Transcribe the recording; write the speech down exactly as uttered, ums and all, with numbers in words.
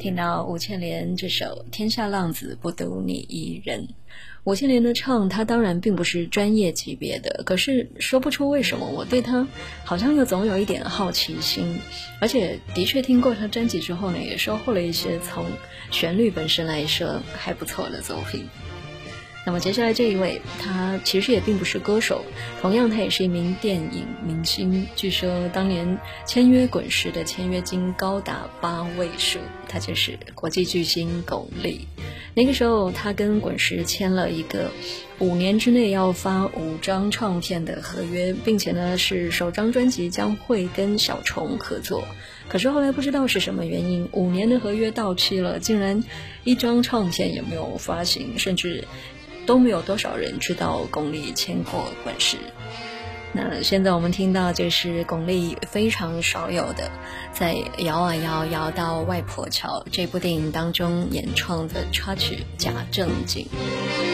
听到吴倩莲这首《天下浪子不独你一人》，吴倩莲的唱，她当然并不是专业级别的，可是说不出为什么我对她好像又总有一点好奇心，而且的确听过她专辑之后呢，也收获了一些从旋律本身来说还不错的作品。那么接下来这一位，他其实也并不是歌手，同样他也是一名电影明星，据说当年签约滚石的签约金高达八位数，他就是国际巨星巩俐。那个时候他跟滚石签了一个五年之内要发五张唱片的合约，并且呢是首张专辑将会跟小虫合作。可是后来不知道是什么原因，五年的合约到期了，竟然一张唱片也没有发行，甚至都没有多少人知道巩俐签过滚石。那现在我们听到就是巩俐非常少有的在摇啊摇摇到外婆桥这部电影当中演唱的插曲《假正经》。